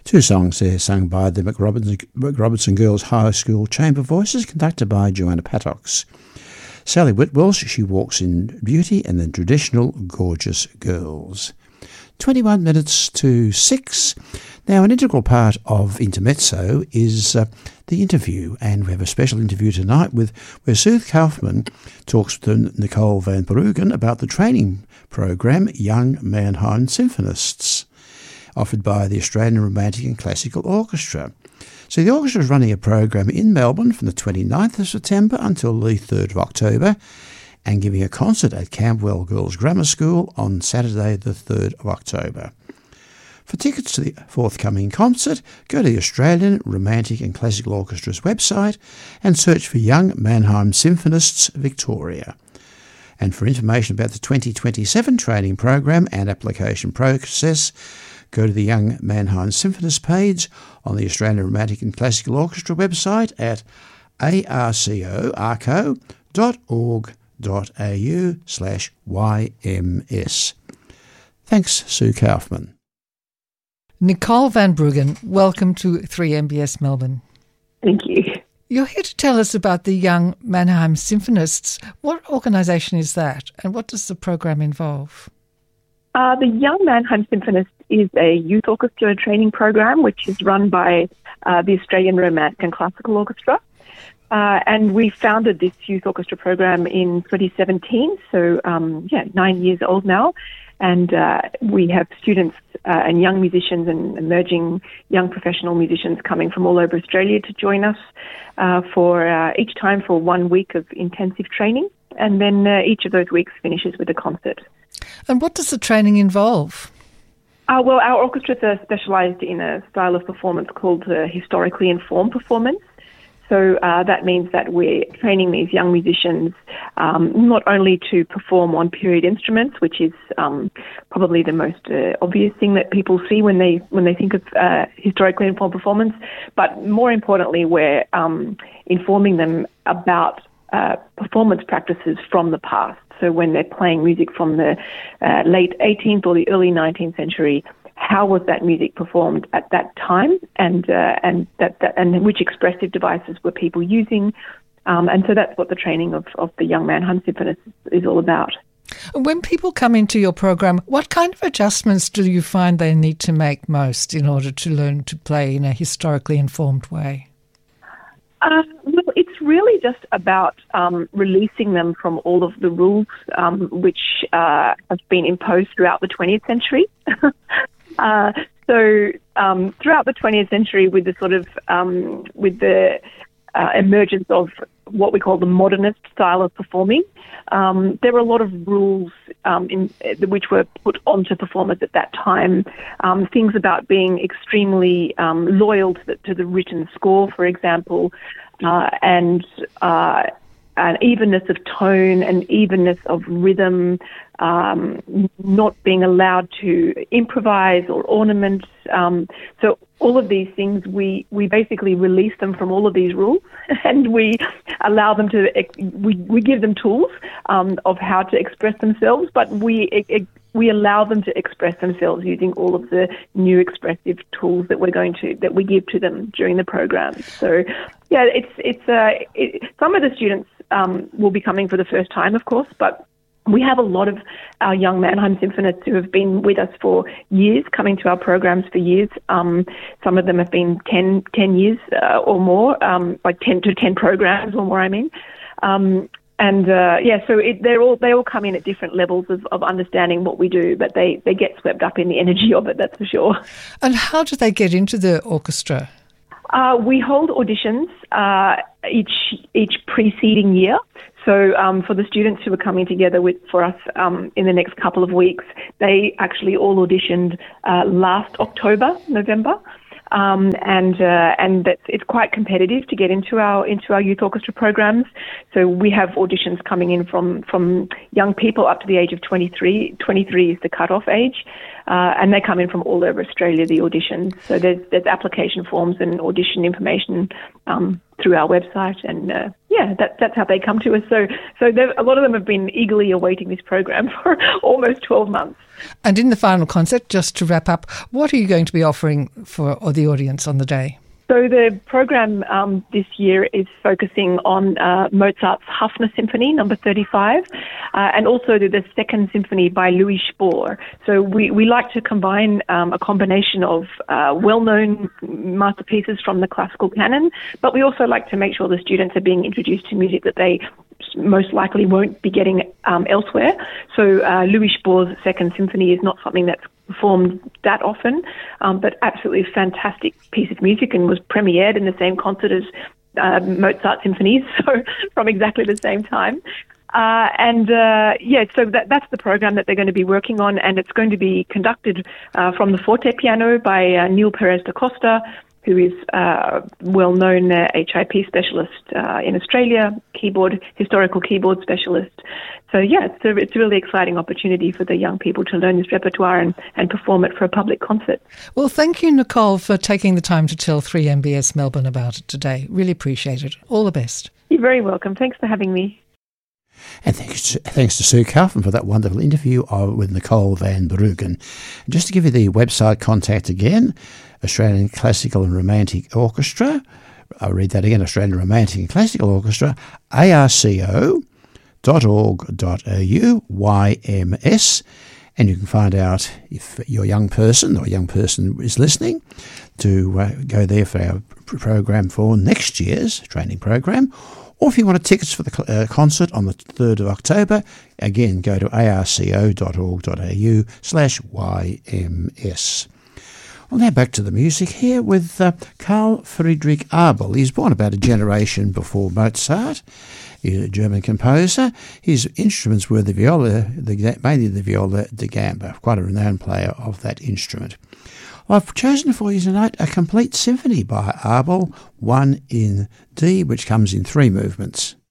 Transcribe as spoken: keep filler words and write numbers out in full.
Two songs there sung by the McRobertson, McRobertson Girls High School Chamber Voices, conducted by Joanna Pattox. Sally Whitwelsh, She Walks in Beauty, and the traditional Gorgeous Girls. twenty-one minutes to six. Now, an integral part of Intermezzo is uh, the interview, and we have a special interview tonight with where Sue Kaufman talks to Nicole van Bruggen about the training program Young Mannheim Symphonists, offered by the Australian Romantic and Classical Orchestra. So the orchestra is running a program in Melbourne from the twenty-ninth of September until the third of October, and giving a concert at Camberwell Girls Grammar School on Saturday the third of October. For tickets to the forthcoming concert, go to the Australian Romantic and Classical Orchestra's website and search for Young Mannheim Symphonists Victoria. And for information about the twenty twenty-seven training program and application process, go to the Young Mannheim Symphonists page on the Australian Romantic and Classical Orchestra website at arco dot org dot au slash YMS. Thanks, Sue Kaufman. Nicole van Bruggen, welcome to three M B S Melbourne. Thank you. You're here to tell us about the Young Mannheim Symphonists. What organisation is that, and what does the program involve? Uh, the Young Mannheim Symphonists is a youth orchestra training program which is run by uh, the Australian Romantic and Classical Orchestra. Uh, and we founded this youth orchestra program in twenty seventeen, so um, yeah, nine years old now. And uh, we have students uh, and young musicians and emerging young professional musicians coming from all over Australia to join us uh, for uh, each time for one week of intensive training. And then uh, each of those weeks finishes with a concert. And what does the training involve? Uh, well, our orchestras are specialised in a style of performance called uh, historically informed performance. So uh, that means that we're training these young musicians um, not only to perform on period instruments, which is um, probably the most uh, obvious thing that people see when they when they think of uh, historically informed performance, but more importantly, we're um, informing them about uh, performance practices from the past. So when they're playing music from the uh, late eighteenth or the early nineteenth century, how was that music performed at that time, and uh, and that, that and which expressive devices were people using, um, and so that's what the training of, of the Young Mannheim Symphonists is all about. When people come into your program, what kind of adjustments do you find they need to make most in order to learn to play in a historically informed way? Uh, well, it's really just about um, releasing them from all of the rules um, which uh, have been imposed throughout the twentieth century. uh, so um, throughout the twentieth century, with the sort of um, with the uh, emergence of what we call the modernist style of performing, um, there were a lot of rules um, in, which were put onto performers at that time. Um, things about being extremely um, loyal to the, to the written score, for example, uh, and uh, an evenness of tone and evenness of rhythm, um, not being allowed to improvise or ornament. Um, so all of these things, we, we basically release them from all of these rules, and we allow them to, we, we give them tools um, of how to express themselves, but we it, we allow them to express themselves using all of the new expressive tools that we're going to, that we give to them during the program. So yeah, it's, it's, uh, it, some of the students um, will be coming for the first time, of course, but we have a lot of our young Mannheim symphonists who have been with us for years, coming to our programs for years. Um, some of them have been ten, ten years uh, or more, um, like ten to ten programs or more, I mean. Um, and, uh, yeah, so it, they're all, they all come in at different levels of, of understanding what we do, but they, they get swept up in the energy of it, that's for sure. And how do they get into the orchestra? Uh, we hold auditions uh, each each preceding year. So um, for the students who are coming together with for us um, in the next couple of weeks, they actually all auditioned uh, last October, November, um, and uh, and that's, it's quite competitive to get into our into our youth orchestra programs. So we have auditions coming in from from young people up to the age of twenty-three. twenty-three is the cut-off age. Uh, and they come in from all over Australia, the auditions. So there's there's application forms and audition information um, through our website, and uh, yeah, that, that's how they come to us. So so a lot of them have been eagerly awaiting this program for almost twelve months. And in the final concert, just to wrap up, what are you going to be offering for the audience on the day? So the program um, this year is focusing on uh, Mozart's Hafner Symphony, number thirty-five, uh, and also the, the Second Symphony by Louis Spohr. So we, we like to combine um, a combination of uh, well-known masterpieces from the classical canon, but we also like to make sure the students are being introduced to music that they most likely won't be getting um, elsewhere. So uh, Louis Spohr's Second Symphony is not something that's performed that often, um, but absolutely fantastic piece of music, and was premiered in the same concert as uh, Mozart symphonies, so from exactly the same time. Uh, and uh, yeah, so that, that's the program that they're going to be working on, and it's going to be conducted uh, from the forte piano by uh, Neil Perez da Costa, who is a uh, well-known uh, H I P specialist uh, in Australia, keyboard, historical keyboard specialist. So, yeah, it's a, it's a really exciting opportunity for the young people to learn this repertoire and, and perform it for a public concert. Well, thank you, Nicole, for taking the time to tell three M B S Melbourne about it today. Really appreciate it. All the best. You're very welcome. Thanks for having me. And thanks to, thanks to Sue Kaufman for that wonderful interview with Nicole van Bruggen. Just to give you the website contact again, Australian Classical and Romantic Orchestra. I'll read that again, Australian Romantic and Classical Orchestra, A R C O dot org dot A U, Y M S. And you can find out if your young person or young person is listening to uh, go there for our program for next year's training program. Or if you want tickets for the uh, concert on the third of October, again, go to arco dot org dot A U slash Y M S. Well, now back to the music here with uh, Carl Friedrich Abel. He's born about a generation before Mozart. He's a German composer. His instruments were the viola, the, mainly the viola da gamba, quite a renowned player of that instrument. I've chosen for you tonight a complete symphony by Abel, one in D, which comes in three movements.